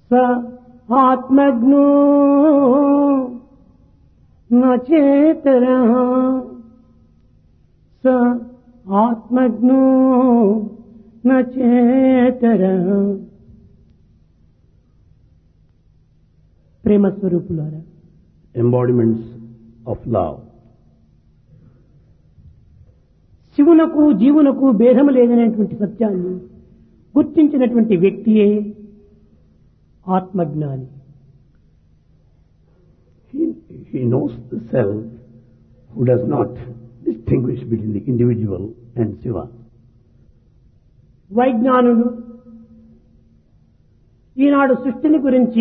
స ఆత్మజ్ఞో నచేతరః స ఆత్మజ్ఞో నచేతరః. ప్రేమ స్వరూపులారా, embodiments of love. శివునకు జీవునకు భేదము లేదనేటువంటి సత్యాన్ని గుర్తించినటువంటి వ్యక్తియే ఆత్మజ్ఞాని. He knows the self who does not distinguish between the individual and Shiva. వైజ్ఞానులు ఈనాడు సృష్టిని గురించి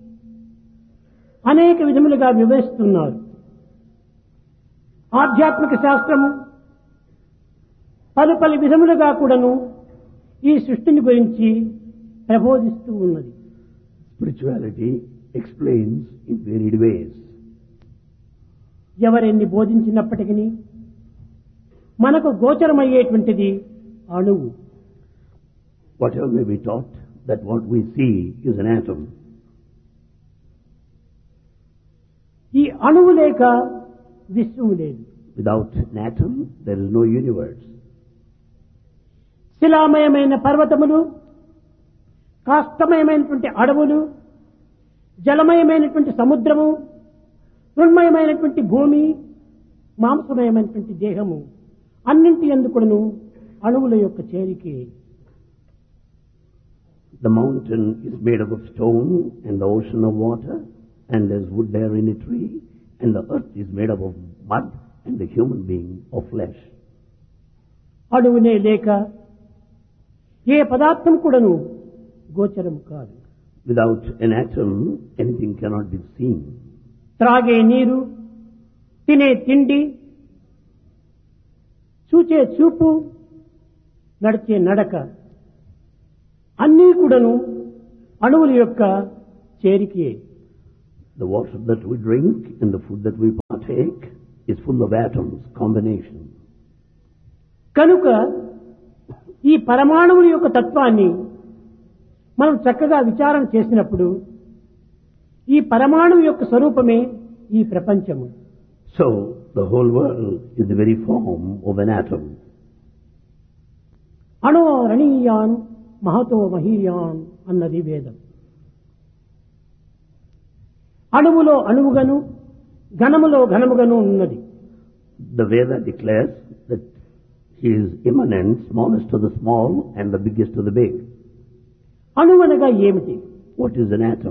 అనేక విధములుగా వివరిస్తున్నారు. ఆధ్యాత్మిక శాస్త్రము పలు విధములుగా కూడాను ఈ సృష్టిని గురించి ప్రబోధిస్తూ ఉన్నది. Spirituality explains in varied ways. ఎవరెన్ని బోధించినప్పటికీ మనకు గోచరమయ్యేటువంటిది అణువు. Whatever may be taught, that what we see is an atom. ఈ అణువు లేక విశ్వము లేదు. Without an atom, there is no universe. శిలామయమైన పర్వతములు, కాష్టమయమైనటువంటి అడవులు, జలమయమైనటువంటి సముద్రము, మృణ్మయమైనటువంటి భూమి, మాంసమయమైనటువంటి దేహము అన్నింటి యందుకును అణువుల యొక్క చేరికే. The mountain is made up of stone and the ocean of water, and there's wood there in a tree, and the earth is made up of mud and the human being of flesh. అణువునే లేక ఏ పదార్థం కూడాను గోచరం కాదు. Without an atom, anything cannot be seen. త్రాగే నీరు, తినే తిండి, చూచే చూపు, నడిచే నడక అన్నీ కూడాను అణువుల యొక్క చేరికే. The water that we drink and the food that we partake is full of atoms, combination. కనుక ఈ పరమాణువుల యొక్క తత్వాన్ని మనం చక్కగా విచారణ చేసినప్పుడు ఈ పరమాణువు యొక్క స్వరూపమే ఈ ప్రపంచము. So, the whole world is the very form of an atom. అణో రణీయాన్ Mahato మహీయాన్ అన్నది వేదం. అణువులో అణువుగను, ఘనములో ఘనముగను ఉన్నది. The Veda declares that he is immanent, smallest of the small and the biggest of the big. అణువు అనగా ఏమిటి? What is an atom?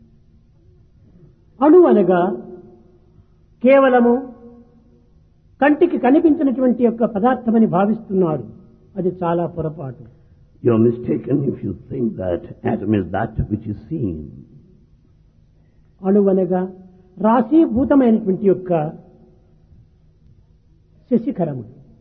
అణువు అనగా కేవలము కంటికి కనిపించినటువంటి యొక్క పదార్థమని భావిస్తున్నారు. అది చాలా పొరపాటు. You are mistaken if you think that atom is that which is seen. అణువు అనగా రాశీభూతమైనటువంటి యొక్క శశిఖరము.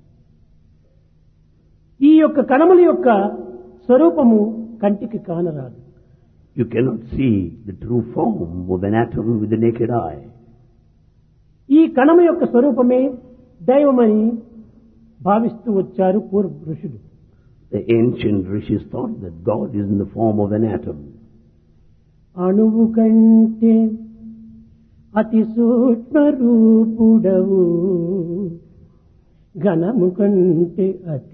ఈ యొక్క కణముల యొక్క స్వరూపము కంటికి కానరాదు. You cannot see the true form of an atom with the naked eye. ఈ కణము యొక్క స్వరూపమే దైవమని భావిస్తూ వచ్చారు పూర్వ ఋషులు. The ancient rishis thought that God is in the form of an atom. అణువు కంటే అతి సూక్ష్మ రూపుడవు, ఘనము కంటే అతి